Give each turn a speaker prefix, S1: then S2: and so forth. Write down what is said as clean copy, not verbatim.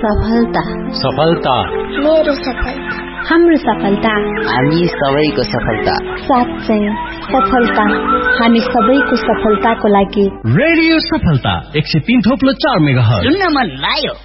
S1: सफलता
S2: सफलता
S3: मेरो सफलता
S1: हाम्रो सफलता
S4: हामी सबैको सफलता
S1: साँच्चै सफलता हामी सबैको सफलताको लागि
S2: रेडियो सफलता 103.4 मेगाहर्ज
S4: सुन्न मन लाग्यो